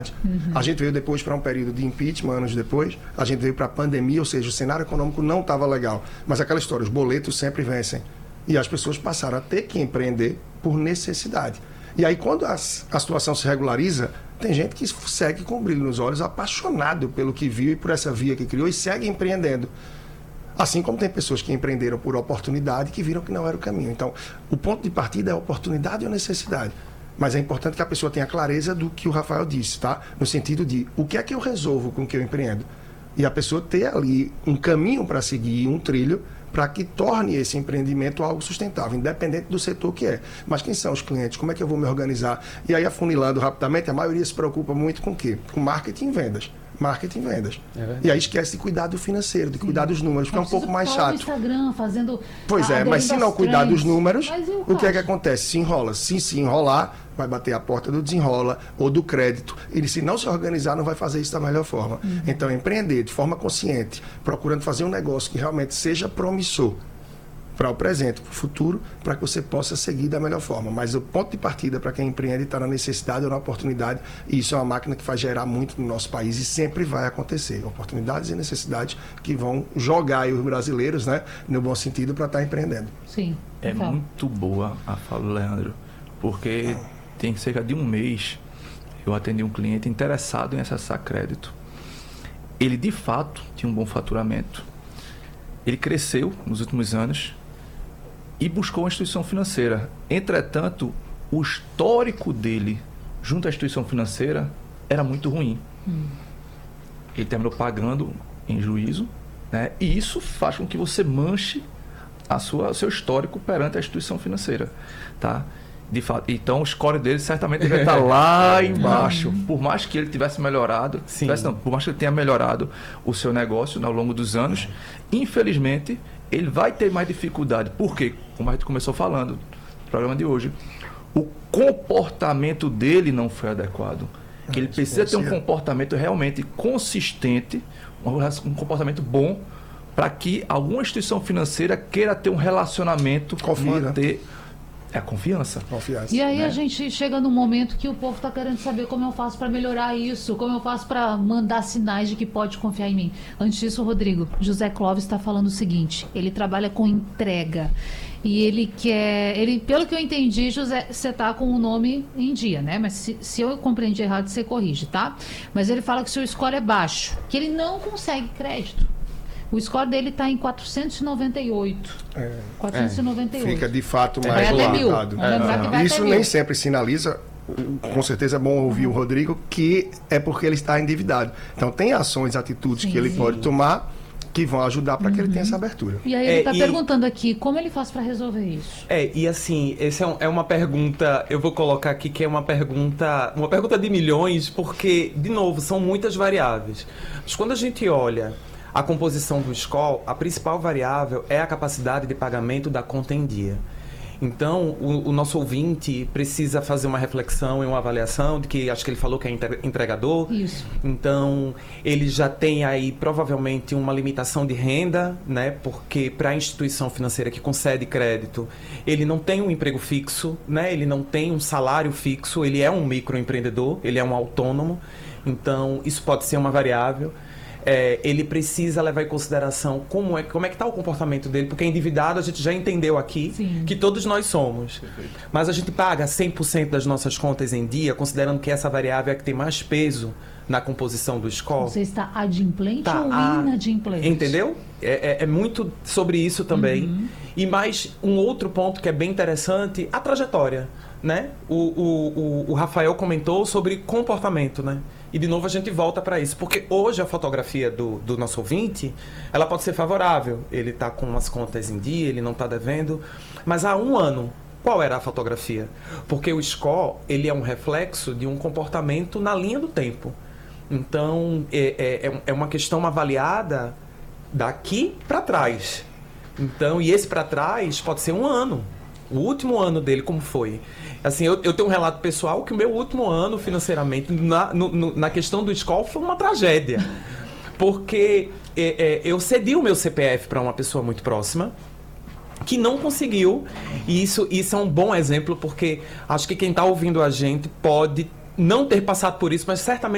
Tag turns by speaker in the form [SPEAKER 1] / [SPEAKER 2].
[SPEAKER 1] A gente veio depois para um período de impeachment, anos depois. A gente veio para a pandemia, ou seja, o cenário econômico não estava legal. Mas aquela história, os boletos sempre vencem. E as pessoas passaram a ter que empreender por necessidade. E aí, quando a situação se regulariza, tem gente que segue com brilho nos olhos, apaixonado pelo que viu e por essa via que criou e segue empreendendo. Assim como tem pessoas que empreenderam por oportunidade e que viram que não era o caminho. Então, o ponto de partida é a oportunidade ou a necessidade. Mas é importante que a pessoa tenha clareza do que o Rafael disse, tá? No sentido de, o que é que eu resolvo com o que eu empreendo? E a pessoa ter ali um caminho para seguir, um trilho, para que torne esse empreendimento algo sustentável, independente do setor que é. Mas quem são os clientes? Como é que eu vou me organizar? E aí, afunilando rapidamente, a maioria se preocupa muito com o quê? Com marketing e vendas. Marketing e vendas. E aí esquece de cuidar do financeiro, de cuidar dos números, porque é um pouco mais chato.
[SPEAKER 2] Instagram, fazendo
[SPEAKER 1] pois é, mas se não cuidar dos números, o que é que
[SPEAKER 2] acontece?
[SPEAKER 1] acontece? Se enrola. Se enrolar, vai bater a porta do desenrola ou do crédito. E se não se organizar, não vai fazer isso da melhor forma. Então, empreender de forma consciente, procurando fazer um negócio que realmente seja promissor para o presente, para o futuro, para que você possa seguir da melhor forma. Mas o ponto de partida para quem empreende está na necessidade ou na oportunidade, e isso é uma máquina que vai gerar muito no nosso país e sempre vai acontecer. Oportunidades e necessidades que vão jogar aí os brasileiros, né, no bom sentido, para estar empreendendo.
[SPEAKER 2] Sim.
[SPEAKER 3] É muito boa a fala do Leandro, porque tem cerca de um mês eu atendi um cliente interessado em acessar crédito. Ele, de fato, tinha um bom faturamento. Ele cresceu nos últimos anos e buscou uma instituição financeira. Entretanto, o histórico dele junto à instituição financeira era muito ruim. Ele terminou pagando em juízo, né? E isso faz com que você manche o seu histórico perante a instituição financeira, tá? De fato, então o score dele certamente deve estar lá embaixo. Por mais que ele tivesse melhorado, por mais que ele tenha melhorado o seu negócio ao longo dos anos, infelizmente ele vai ter mais dificuldade. Por quê? Como a gente começou falando no programa de hoje, o comportamento dele não foi adequado. Ele precisa ter um comportamento realmente consistente, um comportamento bom, para que alguma instituição financeira queira ter um relacionamento, manter a confiança.
[SPEAKER 2] E aí a gente chega num momento que o povo está querendo saber como eu faço para melhorar isso, como eu faço para mandar sinais de que pode confiar em mim. Antes disso, Rodrigo, José Clóvis está falando o seguinte: ele trabalha com entrega e pelo que eu entendi, José, você está com o nome em dia, né? Mas se eu compreendi errado, você corrige, tá? Mas ele fala que o seu score é baixo, que ele não consegue crédito. O score dele está em 498. 498.
[SPEAKER 1] Fica de fato mais
[SPEAKER 2] limitado.
[SPEAKER 1] Isso nem sempre sinaliza, com certeza é bom ouvir o Rodrigo, que é porque ele está endividado. Então tem ações, atitudes que ele pode tomar que vão ajudar para que ele tenha essa abertura.
[SPEAKER 2] E aí ele está perguntando aqui, como ele faz para resolver isso?
[SPEAKER 4] E assim, essa é uma pergunta, eu vou colocar aqui que é uma pergunta de milhões, porque, de novo, são muitas variáveis. Mas quando a gente olha a composição do score, a principal variável é a capacidade de pagamento da conta em dia. Então, o nosso ouvinte precisa fazer uma reflexão e uma avaliação de que, acho que ele falou que é entregador.
[SPEAKER 2] Isso.
[SPEAKER 4] Então, ele já tem aí provavelmente uma limitação de renda, né? Porque para a instituição financeira que concede crédito, ele não tem um emprego fixo, né? Ele não tem um salário fixo, ele é um microempreendedor, ele é um autônomo. Então, isso pode ser uma variável. Ele precisa levar em consideração como é que está o comportamento dele, porque endividado a gente já entendeu aqui que todos nós somos. Mas a gente paga 100% das nossas contas em dia, considerando que essa variável é que tem mais peso na composição do score.
[SPEAKER 2] Você está adimplente ou inadimplente?
[SPEAKER 4] Entendeu? É muito sobre isso também. E mais um outro ponto que é bem interessante, a trajetória, né? O Rafael comentou sobre comportamento, né? E de novo a gente volta para isso, porque hoje a fotografia do nosso ouvinte, ela pode ser favorável. Ele está com as contas em dia, ele não está devendo, mas há um ano, qual era a fotografia? Porque o score, ele é um reflexo de um comportamento na linha do tempo. Então, é uma questão avaliada daqui para trás. Então, e esse para trás pode ser um ano. O último ano dele, como foi? Assim, eu tenho um relato pessoal que o meu último ano financeiramente, na questão do score, foi uma tragédia. Porque eu cedi o meu CPF para uma pessoa muito próxima, que não conseguiu. E isso é um bom exemplo, porque acho que quem está ouvindo a gente pode não ter passado por isso, mas certamente